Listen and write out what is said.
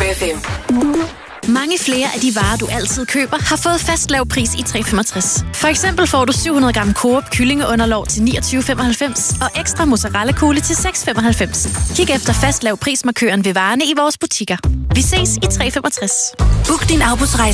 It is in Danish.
FM. Mange flere af de varer, du altid køber, har fået fast lav pris i 365. For eksempel får du 700 gram Coop kyllingeunderlov til 29,95 og ekstra mozzarella-kugle til 6,95. Kig efter fast lav prismarkøren ved varerne i vores butikker. Vi ses i 365. Book din afbudsrejse